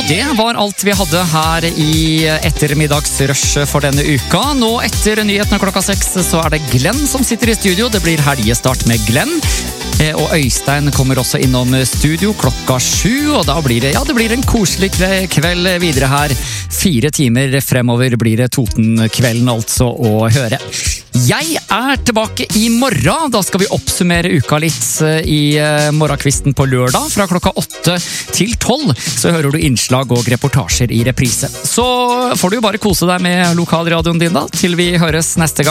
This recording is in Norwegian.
Og det var alt vi hadde her i ettermiddagsrush for denne uka. Nå etter nyhetene klokka 6 så er det Glenn som sitter i studio. Det blir helgestart med Glenn. Og Øystein kommer også innom studio klokka 7, og da blir det blir en koselig kveld videre her. 4 timer fremover blir det Totenkvelden altså å høre. Jeg er tilbake i morgen. Da skal vi oppsummere uka litt i morgenkvisten på lørdag fra klokka 8 til 12. Så hører du innslag og reportasjer i reprise. Så får du jo bare kose deg med lokalradioen din da, til vi høres neste gang.